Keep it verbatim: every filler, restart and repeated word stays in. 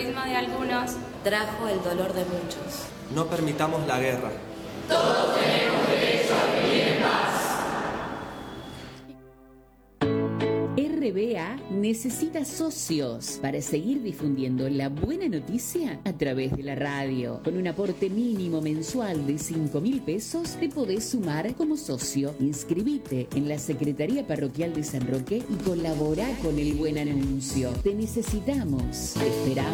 egoísmo de algunos trajo el dolor de muchos. No permitamos la guerra. Todos tenemos derecho a vivir en paz. R B A necesita socios para seguir difundiendo la buena noticia a través de la radio. Con un aporte mínimo mensual de cinco mil pesos te podés sumar como socio. Inscribite en la Secretaría Parroquial de San Roque y colabora con el buen anuncio. Te necesitamos. Te esperamos.